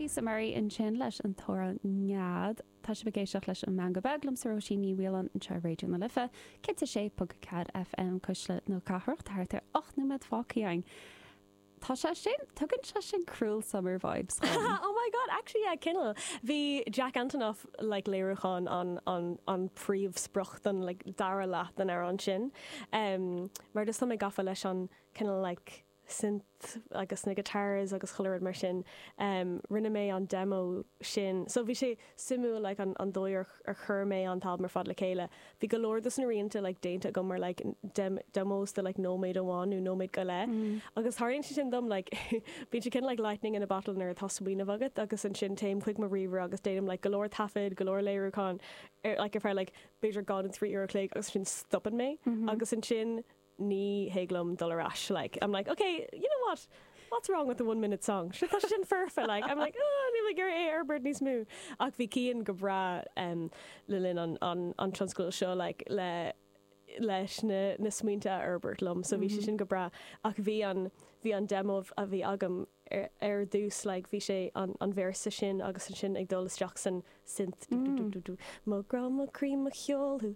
sa marí in sin leis an tóra nead tá se begéisioach leis an manga beglam sa roí ní bhílan an tre réidir na lifa Kit sé pugcad FM cosle nó cathracht thart 8 nuad fáciang. Tá sé sin tugann se sin cruel summer vibes. Oh my god, actually yeah, Kindle. Bhí Jack Antonoff like léireachán an príomh spruchtan like dara leat an ar an sin. Mar dus tá gafa leis an Kindle like synth agus na guitars agus choirid mar sin rinne mé an demo sin so bhí sé simú like an dóir ar chur mé an tab mar fad le chéile bhí go leir na rianta like dénta go mar like demos de like nóméid amháin nó nóméid go le agus tharling sin dom like bhí sé cin like lightning in a bottle nar a tasbína agad agus an sin taim chuig mar river agus déanam like golóir tafid golóir léirúán like if I like beidir god an 3 euro cléig agus sin stoppin mé agus an sin ní heglam dollar-ash. Like, I'm like, okay, you know what? What's wrong with the 1 minute song? Should that in furfa? Like, I'm like, oh, ni like Airbird ní smú. Ach bhí cían go bra lilin an transcoil show like leis na smuinte Airbird lum. So bhí sé sin go bra. Ach bhí an demo a bhí agam ar dús like bhí sé an versa sin agus an sin ag dul isteach san synth mo gra mo cream mo cheolú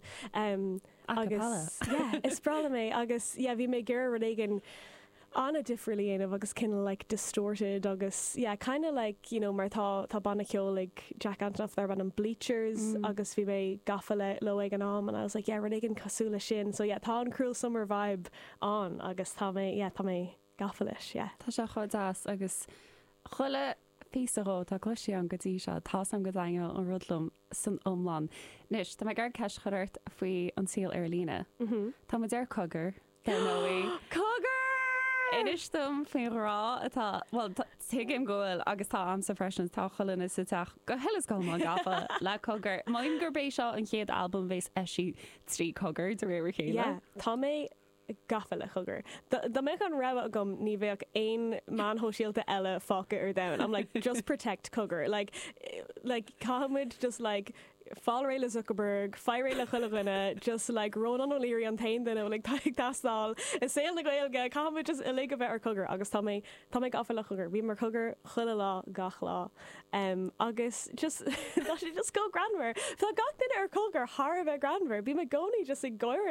agus is brala mé agus bhí mé gur ruigen anna difriúlíanamh agus cinna like distorted agus kind of like you know mar tá banna ceol like Jack Antonoff there ban an bleachers agus bhí mé gafa le lo ag an am and I was like ruigen cosúla sin so tá an cruel summer vibe an agus tá mé gafa leis, Tá se chodáas agus chuile písaró tá cloisi an gotí se tá an godaine an rudlum san omlan. Nis, tá me gar ceis chuirt faoi an síl ar lína. Tá mu ar cogur nóí. Cogur! Inistum faoin rá atá tuigim gohfuil agus tá am sa freisin tá cholinna sa teach go helas go má gafa le cogur. Maim gur bééis seo an chéad albumm bhés eisiú trí cogur de réir chéile. Tá mé gafa le chugur. Da me an rah gom ní bheoh ein man ho síalta eile fáca ar down. I'm like, just protect cogur. Like Cahamid just like Fall Ray Zuckerberg, Fire Ray Chulagana, just like Ronan O'Leary an tain then like taig dasal. Is sail na gaelga, Cahamid just a lig of ar cogur agus tá mé gafa le chugur. Bhí mar cogur chuile lá gach lá. Agus just that should just go grandver. Tá gach din ar cogur har bheith grandver. Bhí me goni just ag goir